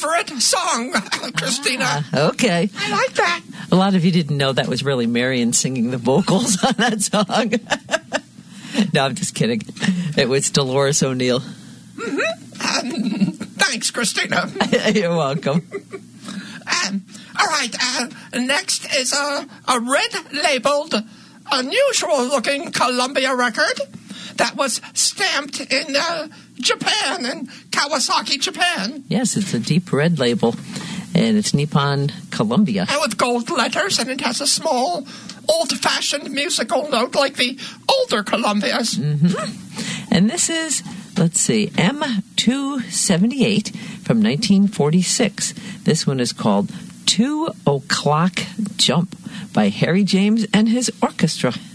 favorite song, Christina. Okay. I like that. A lot of you didn't know that was really Marion singing the vocals on that song. No, I'm just kidding. It was Dolores O'Neill. Thanks, Christina. You're welcome. All right, next is a red-labeled, unusual-looking Columbia record that was stamped in Japan, in Kawasaki, Japan. Yes, it's a deep red label, and it's Nippon Columbia. And with gold letters, and it has a small, old-fashioned musical note like the older Columbias. Mm-hmm. And this is, let's see, M278 from 1946. This one is called 2 O'Clock Jump by Harry James and his orchestra.